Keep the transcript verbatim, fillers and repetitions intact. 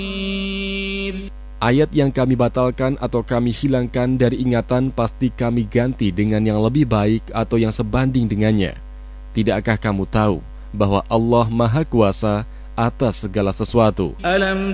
Ayat yang kami batalkan atau kami hilangkan dari ingatan pasti kami ganti dengan yang lebih baik atau yang sebanding dengannya. Tidakkah kamu tahu bahwa Allah Maha Kuasa atas segala sesuatu? Alam